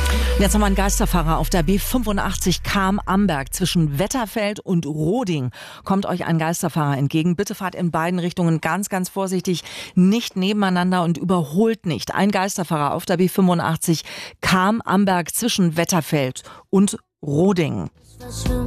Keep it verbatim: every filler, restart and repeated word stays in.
Jetzt haben wir einen Geisterfahrer auf der B fünfundachtzig Cham-Amberg zwischen Wetterfeld und Roding. Kommt euch ein Geisterfahrer entgegen. Bitte fahrt in beiden Richtungen ganz, ganz vorsichtig, nicht nebeneinander und überholt nicht. Ein Geisterfahrer auf der B fünfundachtzig Cham-Amberg zwischen Wetterfeld und Roding.